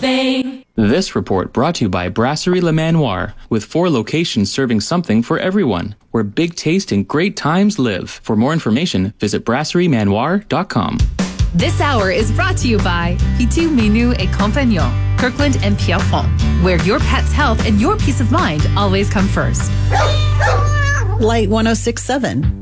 something. This report brought to you by Brasserie Le Manoir, with 4 locations serving something for everyone, where big taste and great times live. For more information, visit brasserieManoir.com. This hour is brought to you by Pitou Menu et Compagnon, Kirkland and Pierrefonds, where your pet's health and your peace of mind always come first. Light 106.7.